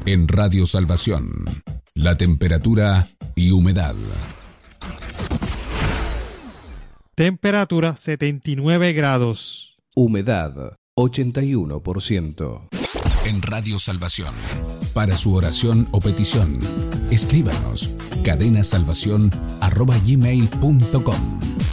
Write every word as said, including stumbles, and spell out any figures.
En Radio Salvación, la temperatura y humedad. Temperatura setenta y nueve grados. Humedad ochenta y uno por ciento. En Radio Salvación, para su oración o petición, escríbanos cadenasalvación arroba gmail punto com.